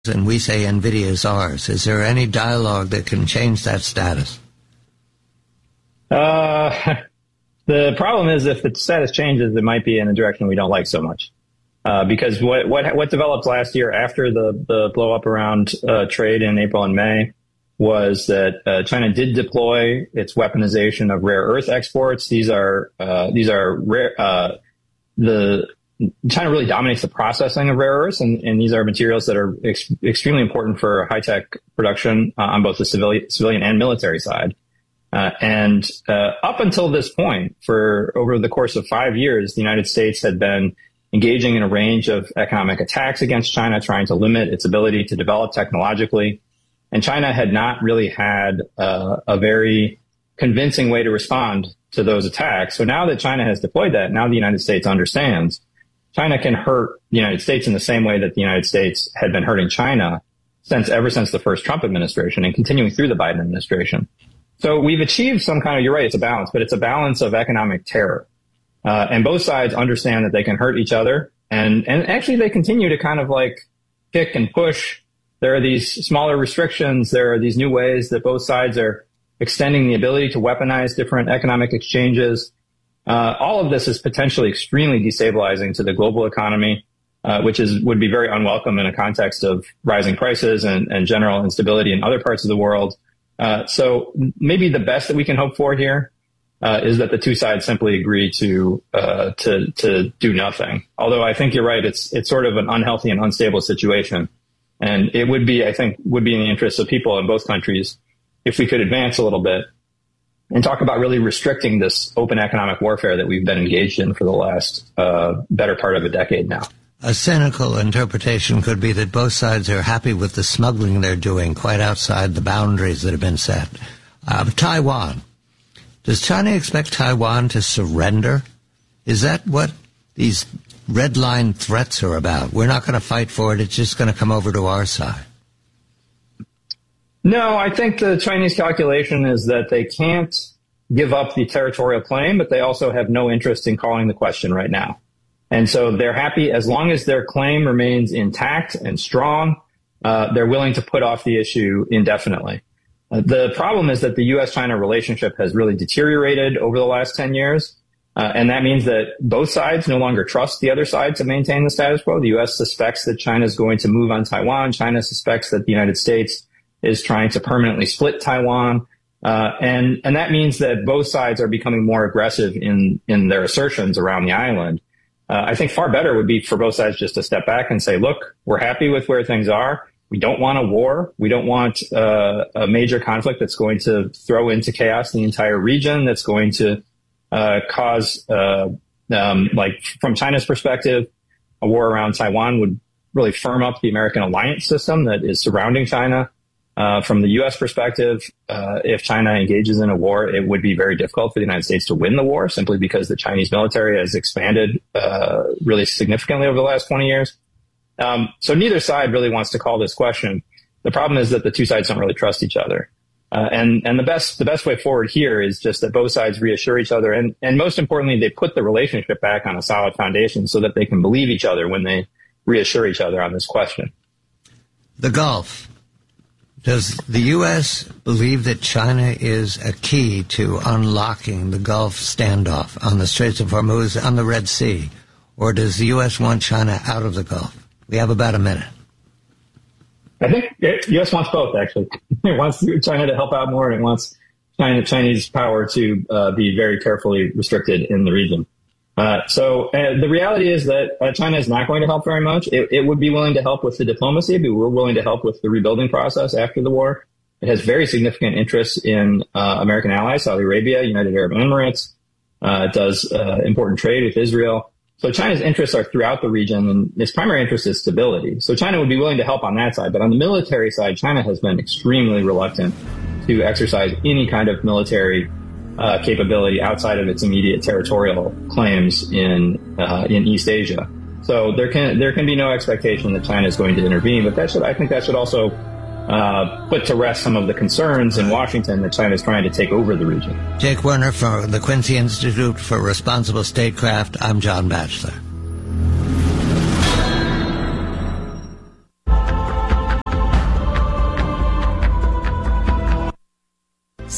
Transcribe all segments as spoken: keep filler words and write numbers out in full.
and we say NVIDIA is ours. Is there any dialogue that can change that status? Uh, the problem is if the status changes, it might be in a direction we don't like so much. Uh, because what, what, what developed last year after the, the blow up around uh, trade in April and May was that uh, China did deploy its weaponization of rare earth exports. These are, uh, these are rare, uh, the, China really dominates the processing of rare earths, and, and these are materials that are ex- extremely important for high-tech production uh, on both the civilian, civilian and military side. Uh, and uh, up until this point, for over the course of five years, the United States had been engaging in a range of economic attacks against China, trying to limit its ability to develop technologically. And China had not really had uh, a very convincing way to respond to those attacks. So now that China has deployed that, now the United States understands China can hurt the United States in the same way that the United States had been hurting China since ever since the first Trump administration and continuing through the Biden administration. So we've achieved some kind of, you're right, it's a balance, but it's a balance of economic terror. Uh, and both sides understand that they can hurt each other. And, and actually they continue to kind of like kick and push. There are these smaller restrictions. There are these new ways that both sides are extending the ability to weaponize different economic exchanges. Uh, all of this is potentially extremely destabilizing to the global economy, uh, which is would be very unwelcome in a context of rising prices and, and general instability in other parts of the world. Uh, so maybe the best that we can hope for here uh, is that the two sides simply agree to uh, to to do nothing. Although I think you're right, it's it's sort of an unhealthy and unstable situation, and it would be I think would be in the interests of people in both countries if we could advance a little bit and talk about really restricting this open economic warfare that we've been engaged in for the last uh, better part of a decade now. A cynical interpretation could be that both sides are happy with the smuggling they're doing quite outside the boundaries that have been set. Uh, Taiwan. Does China expect Taiwan to surrender? Is that what these red line threats are about? We're not going to fight for it. It's just going to come over to our side. No, I think the Chinese calculation is that they can't give up the territorial claim, but they also have no interest in calling the question right now. And so they're happy as long as their claim remains intact and strong, uh, they're willing to put off the issue indefinitely. Uh, the problem is that the U S China relationship has really deteriorated over the last ten years. Uh, and that means that both sides no longer trust the other side to maintain the status quo. The U S suspects that China is going to move on Taiwan. China suspects that the United States is trying to permanently split Taiwan. Uh, and, and that means that both sides are becoming more aggressive in, in their assertions around the island. Uh, I think far better would be for both sides just to step back and say, look, we're happy with where things are. We don't want a war. We don't want uh, a major conflict that's going to throw into chaos the entire region, that's going to uh, cause, uh, um, like from China's perspective, a war around Taiwan would really firm up the American alliance system that is surrounding China. Uh, from the U S perspective, uh, if China engages in a war, it would be very difficult for the United States to win the war simply because the Chinese military has expanded uh, really significantly over the last twenty years. Um, so neither side really wants to call this question. The problem is that the two sides don't really trust each other. Uh, and, and the best, the best way forward here is just that both sides reassure each other. And, and most importantly, they put the relationship back on a solid foundation so that they can believe each other when they reassure each other on this question. The Gulf. Does the U S believe that China is a key to unlocking the Gulf standoff on the Straits of Hormuz, on the Red Sea? Or does the U S want China out of the Gulf? We have about a minute. I think the U S wants both, actually. It wants China to help out more, and it wants China, Chinese power to uh, be very carefully restricted in the region. Uh, so uh, the reality is that uh, China is not going to help very much. It, it would be willing to help with the diplomacy, but we're willing to help with the rebuilding process after the war. It has very significant interests in uh, American allies, Saudi Arabia, United Arab Emirates. Uh, it does uh, important trade with Israel. So China's interests are throughout the region, and its primary interest is stability. So China would be willing to help on that side. But on the military side, China has been extremely reluctant to exercise any kind of military Uh, capability outside of its immediate territorial claims in uh, in East Asia. So there can there can be no expectation that China is going to intervene. But that should I think that should also uh, put to rest some of the concerns in Washington that China is trying to take over the region. Jake Werner for the Quincy Institute for Responsible Statecraft. I'm John Batchelor.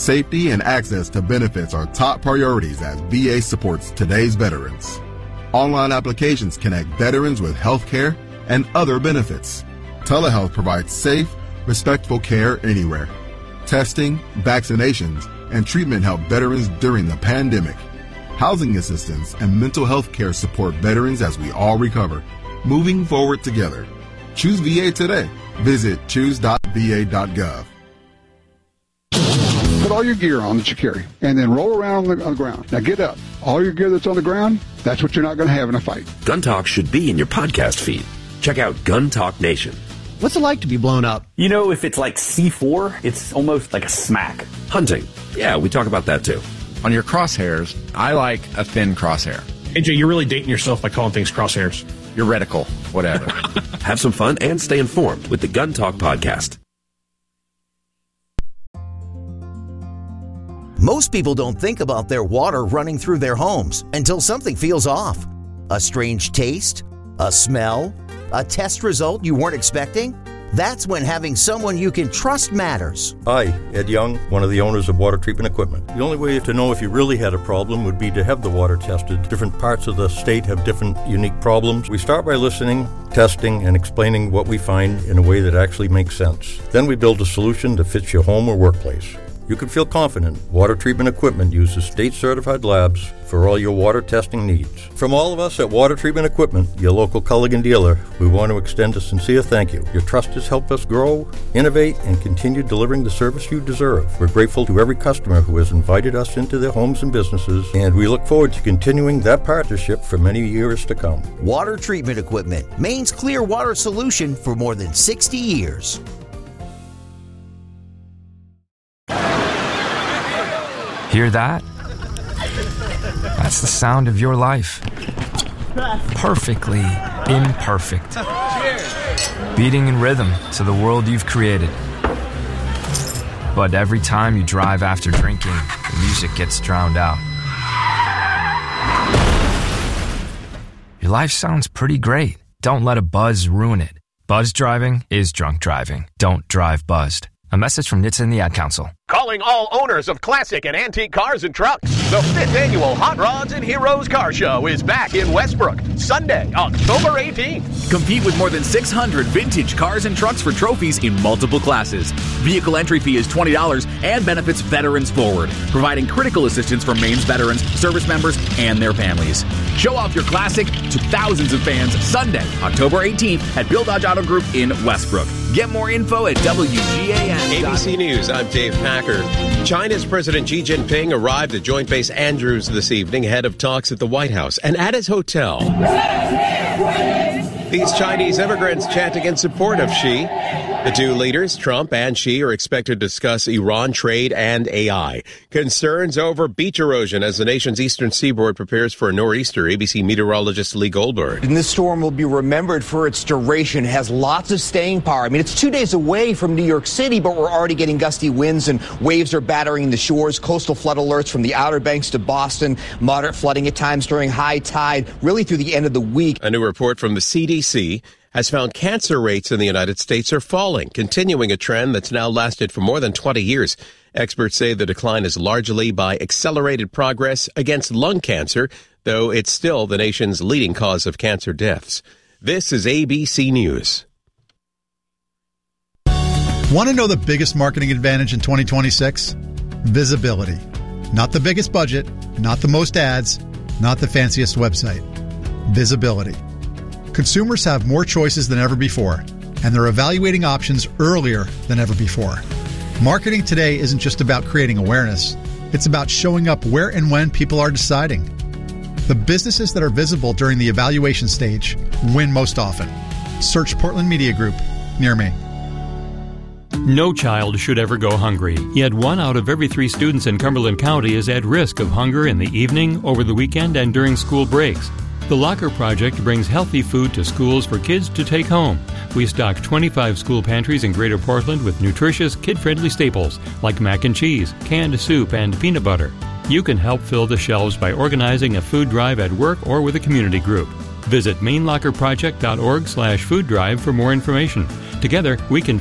Safety and access to benefits are top priorities as V A supports today's veterans. Online applications connect veterans with health care and other benefits. Telehealth provides safe, respectful care anywhere. Testing, vaccinations, and treatment help veterans during the pandemic. Housing assistance and mental health care support veterans as we all recover. Moving forward together. Choose V A today. Visit choose dot v a dot gov. Put all your gear on that you carry, and then roll around on the, on the ground. Now get up. All your gear that's on the ground, that's what you're not going to have in a fight. Gun Talk should be in your podcast feed. Check out Gun Talk Nation. What's it like to be blown up? You know, if it's like C four, it's almost like a smack. Hunting. Yeah, we talk about that too. On your crosshairs, I like a thin crosshair. A J, you're really dating yourself by calling things crosshairs. Your reticle, whatever. Have some fun and stay informed with the Gun Talk podcast. Most people don't think about their water running through their homes until something feels off. A strange taste? A smell? A test result you weren't expecting? That's when having someone you can trust matters. Hi, Ed Young, one of the owners of Water Treatment Equipment. The only way to know if you really had a problem would be to have the water tested. Different parts of the state have different unique problems. We start by listening, testing, and explaining what we find in a way that actually makes sense. Then we build a solution that fits your home or workplace. You can feel confident Water Treatment Equipment uses state-certified labs for all your water testing needs. From all of us at Water Treatment Equipment, your local Culligan dealer, we want to extend a sincere thank you. Your trust has helped us grow, innovate, and continue delivering the service you deserve. We're grateful to every customer who has invited us into their homes and businesses, and we look forward to continuing that partnership for many years to come. Water Treatment Equipment, Maine's clear water solution for more than sixty years. Hear that? That's the sound of your life. Perfectly imperfect. Beating in rhythm to the world you've created. But every time you drive after drinking, the music gets drowned out. Your life sounds pretty great. Don't let a buzz ruin it. Buzz driving is drunk driving. Don't drive buzzed. A message from N H T S A and the Ad Council. Calling all owners of classic and antique cars and trucks. The fifth annual Hot Rods and Heroes Car Show is back in Westbrook, Sunday, October eighteenth. Compete with more than six hundred vintage cars and trucks for trophies in multiple classes. Vehicle entry fee is twenty dollars and benefits Veterans Forward, providing critical assistance for Maine's veterans, service members, and their families. Show off your classic to thousands of fans Sunday, October eighteenth at Bill Dodge Auto Group in Westbrook. Get more info at W G A N. A B C News, I'm Dave Packer. China's President Xi Jinping arrived at Joint Base Andrews this evening ahead of talks at the White House and at his hotel. These Chinese immigrants chanting in support of Xi. The two leaders, Trump and Xi, are expected to discuss Iran trade and A I. Concerns over beach erosion as the nation's eastern seaboard prepares for a nor'easter. A B C meteorologist Lee Goldberg. And this storm will be remembered for its duration. It has lots of staying power. I mean, it's two days away from New York City, but we're already getting gusty winds and waves are battering the shores. Coastal flood alerts from the Outer Banks to Boston. Moderate flooding at times during high tide, really through the end of the week. A new report from the C D C has found cancer rates in the United States are falling, continuing a trend that's now lasted for more than twenty years. Experts say the decline is largely by accelerated progress against lung cancer, though it's still the nation's leading cause of cancer deaths. This is A B C News. Want to know the biggest marketing advantage in twenty twenty-six? Visibility. Not the biggest budget, not the most ads, not the fanciest website. Visibility. Consumers have more choices than ever before, and they're evaluating options earlier than ever before. Marketing today isn't just about creating awareness. It's about showing up where and when people are deciding. The businesses that are visible during the evaluation stage win most often. Search Portland Media Group near me. No child should ever go hungry, yet one out of every three students in Cumberland County is at risk of hunger in the evening, over the weekend, and during school breaks. The Locker Project brings healthy food to schools for kids to take home. We stock twenty-five school pantries in Greater Portland with nutritious, kid-friendly staples like mac and cheese, canned soup, and peanut butter. You can help fill the shelves by organizing a food drive at work or with a community group. Visit maine locker project dot org slash food drive for more information. Together, we can